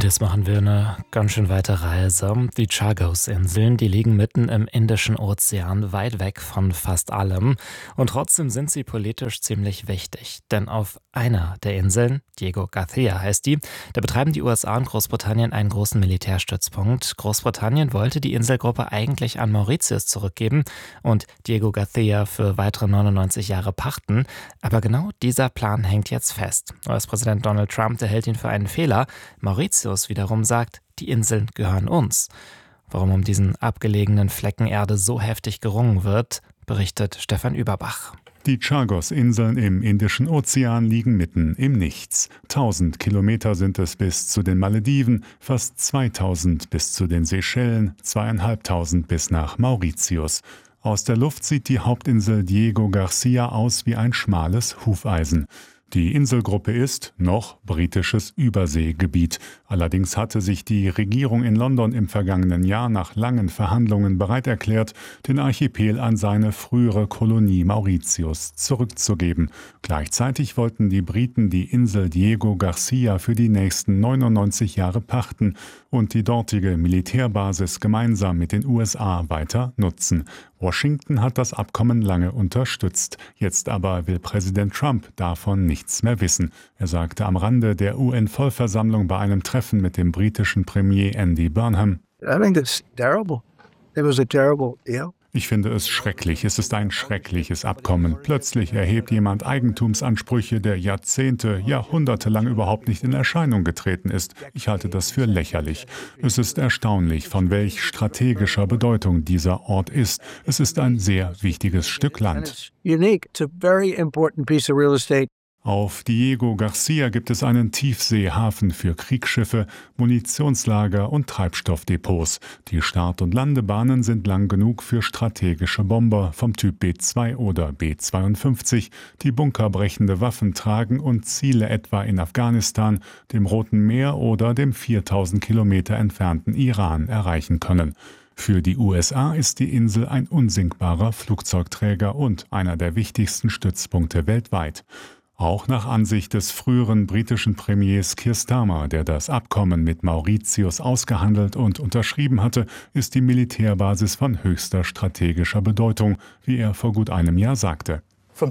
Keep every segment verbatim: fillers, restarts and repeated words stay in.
Und jetzt machen wir eine ganz schön weite Reise. Die Chagos-Inseln, die liegen mitten im Indischen Ozean, weit weg von fast allem. Und trotzdem sind sie politisch ziemlich wichtig. Denn auf einer der Inseln, Diego Garcia heißt die, da betreiben die U S A und Großbritannien einen großen Militärstützpunkt. Großbritannien wollte die Inselgruppe eigentlich an Mauritius zurückgeben und Diego Garcia für weitere neunundneunzig Jahre pachten. Aber genau dieser Plan hängt jetzt fest. U S-Präsident Donald Trump, der hält ihn für einen Fehler. Mauritius wiederum sagt, die Inseln gehören uns. Warum um diesen abgelegenen Flecken Erde so heftig gerungen wird, berichtet Stefan Überbach. Die Chagos-Inseln im Indischen Ozean liegen mitten im Nichts. tausend Kilometer sind es bis zu den Malediven, fast zweitausend bis zu den Seychellen, zweieinhalbtausend bis nach Mauritius. Aus der Luft sieht die Hauptinsel Diego Garcia aus wie ein schmales Hufeisen. Die Inselgruppe ist noch britisches Überseegebiet. Allerdings hatte sich die Regierung in London im vergangenen Jahr nach langen Verhandlungen bereit erklärt, den Archipel an seine frühere Kolonie Mauritius zurückzugeben. Gleichzeitig wollten die Briten die Insel Diego Garcia für die nächsten neunundneunzig Jahre pachten und die dortige Militärbasis gemeinsam mit den U S A weiter nutzen. Washington hat das Abkommen lange unterstützt. Jetzt aber will Präsident Trump davon nichts mehr wissen. Er sagte am Rande der U N-Vollversammlung bei einem Treffen mit dem britischen Premier Andy Burnham: I think it's terrible. It was a terrible deal. Ich finde es schrecklich. Es ist ein schreckliches Abkommen. Plötzlich erhebt jemand Eigentumsansprüche, der Jahrzehnte, Jahrhunderte lang überhaupt nicht in Erscheinung getreten ist. Ich halte das für lächerlich. Es ist erstaunlich, von welch strategischer Bedeutung dieser Ort ist. Es ist ein sehr wichtiges Stück Land. Unique. It's a very important piece of real estate. Auf Diego Garcia gibt es einen Tiefseehafen für Kriegsschiffe, Munitionslager und Treibstoffdepots. Die Start- und Landebahnen sind lang genug für strategische Bomber vom Typ B zwei oder B zweiundfünfzig, die bunkerbrechende Waffen tragen und Ziele etwa in Afghanistan, dem Roten Meer oder dem viertausend Kilometer entfernten Iran erreichen können. Für die U S A ist die Insel ein unsinkbarer Flugzeugträger und einer der wichtigsten Stützpunkte weltweit. Auch nach Ansicht des früheren britischen Premiers Keir Starmer, der das Abkommen mit Mauritius ausgehandelt und unterschrieben hatte, ist die Militärbasis von höchster strategischer Bedeutung, wie er vor gut einem Jahr sagte.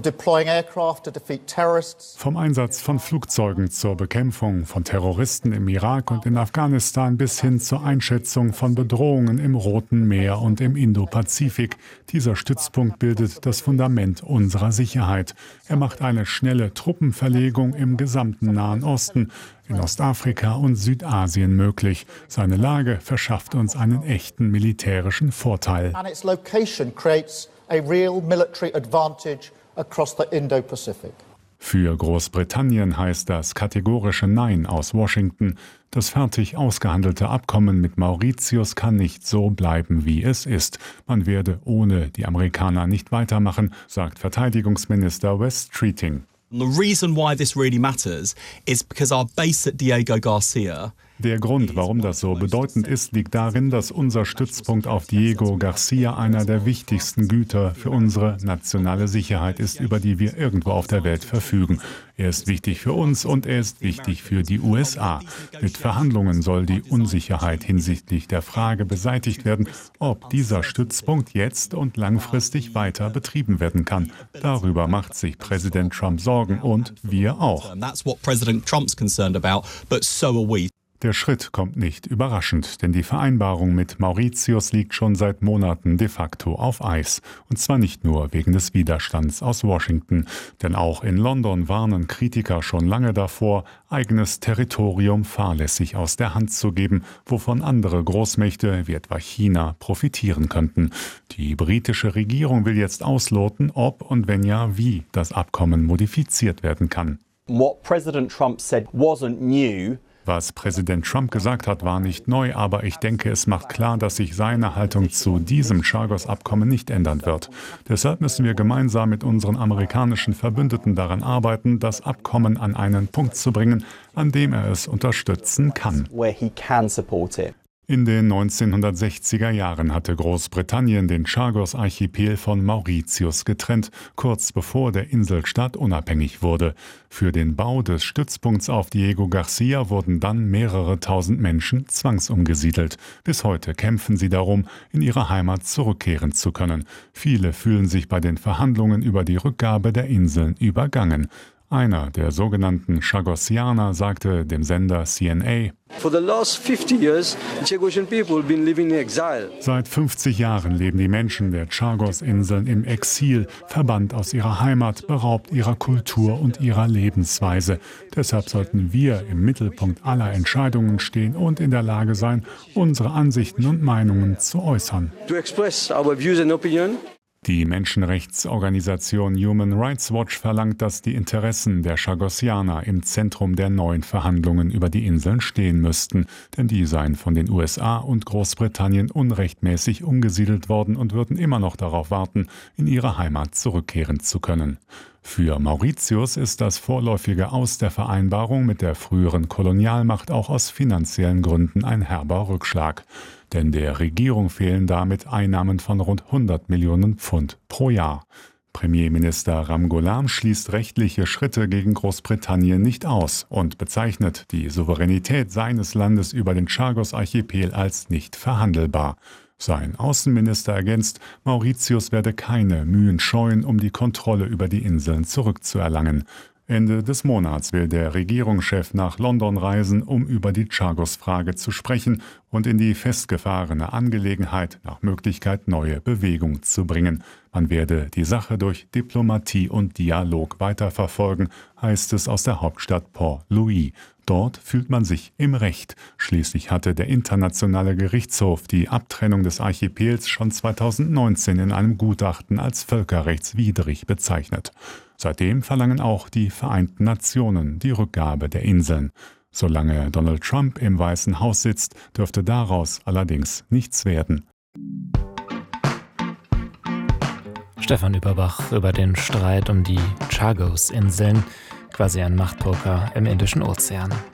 Vom Einsatz von Flugzeugen zur Bekämpfung von Terroristen im Irak und in Afghanistan bis hin zur Einschätzung von Bedrohungen im Roten Meer und im Indopazifik. Dieser Stützpunkt bildet das Fundament unserer Sicherheit. Er macht eine schnelle Truppenverlegung im gesamten Nahen Osten, in Ostafrika und Südasien möglich. Seine Lage verschafft uns einen echten militärischen Vorteil. Across the Indo-Pacific. Für Großbritannien heißt das kategorische Nein aus Washington. Das fertig ausgehandelte Abkommen mit Mauritius kann nicht so bleiben, wie es ist. Man werde ohne die Amerikaner nicht weitermachen, sagt Verteidigungsminister Wes Streeting. The reason why this really matters is because our base at Diego Garcia. Der Grund, warum das so bedeutend ist, liegt darin, dass unser Stützpunkt auf Diego Garcia einer der wichtigsten Güter für unsere nationale Sicherheit ist, über die wir irgendwo auf der Welt verfügen. Er ist wichtig für uns und er ist wichtig für die U S A. Mit Verhandlungen soll die Unsicherheit hinsichtlich der Frage beseitigt werden, ob dieser Stützpunkt jetzt und langfristig weiter betrieben werden kann. Darüber macht sich Präsident Trump Sorgen und wir auch. Der Schritt kommt nicht überraschend, denn die Vereinbarung mit Mauritius liegt schon seit Monaten de facto auf Eis. Und zwar nicht nur wegen des Widerstands aus Washington, denn auch in London warnen Kritiker schon lange davor, eigenes Territorium fahrlässig aus der Hand zu geben, wovon andere Großmächte wie etwa China profitieren könnten. Die britische Regierung will jetzt ausloten, ob und wenn ja, wie das Abkommen modifiziert werden kann. What President Trump said wasn't new. Was Präsident Trump gesagt hat, war nicht neu, aber ich denke, es macht klar, dass sich seine Haltung zu diesem Chagos-Abkommen nicht ändern wird. Deshalb müssen wir gemeinsam mit unseren amerikanischen Verbündeten daran arbeiten, das Abkommen an einen Punkt zu bringen, an dem er es unterstützen kann. In den neunzehnhundertsechziger Jahren hatte Großbritannien den Chagos-Archipel von Mauritius getrennt, kurz bevor der Inselstaat unabhängig wurde. Für den Bau des Stützpunkts auf Diego Garcia wurden dann mehrere tausend Menschen zwangsumgesiedelt. Bis heute kämpfen sie darum, in ihre Heimat zurückkehren zu können. Viele fühlen sich bei den Verhandlungen über die Rückgabe der Inseln übergangen. Einer der sogenannten Chagosianer sagte dem Sender C N A: Seit fünfzig Jahren leben die Menschen der Chagos-Inseln im Exil, verbannt aus ihrer Heimat, beraubt ihrer Kultur und ihrer Lebensweise. Deshalb sollten wir im Mittelpunkt aller Entscheidungen stehen und in der Lage sein, unsere Ansichten und Meinungen zu äußern. Die Menschenrechtsorganisation Human Rights Watch verlangt, dass die Interessen der Chagosianer im Zentrum der neuen Verhandlungen über die Inseln stehen müssten, denn die seien von den U S A und Großbritannien unrechtmäßig umgesiedelt worden und würden immer noch darauf warten, in ihre Heimat zurückkehren zu können. Für Mauritius ist das vorläufige Aus der Vereinbarung mit der früheren Kolonialmacht auch aus finanziellen Gründen ein herber Rückschlag. Denn der Regierung fehlen damit Einnahmen von rund hundert Millionen Pfund pro Jahr. Premierminister Ramgoolam schließt rechtliche Schritte gegen Großbritannien nicht aus und bezeichnet die Souveränität seines Landes über den Chagos-Archipel als nicht verhandelbar. Sein Außenminister ergänzt, Mauritius werde keine Mühen scheuen, um die Kontrolle über die Inseln zurückzuerlangen. Ende des Monats will der Regierungschef nach London reisen, um über die Chagos-Frage zu sprechen und in die festgefahrene Angelegenheit nach Möglichkeit neue Bewegung zu bringen. Man werde die Sache durch Diplomatie und Dialog weiterverfolgen, heißt es aus der Hauptstadt Port-Louis. Dort fühlt man sich im Recht. Schließlich hatte der Internationale Gerichtshof die Abtrennung des Archipels schon zweitausendneunzehn in einem Gutachten als völkerrechtswidrig bezeichnet. Seitdem verlangen auch die Vereinten Nationen die Rückgabe der Inseln. Solange Donald Trump im Weißen Haus sitzt, dürfte daraus allerdings nichts werden. Stefan Überbach über den Streit um die Chagos-Inseln, quasi ein Machtpoker im Indischen Ozean.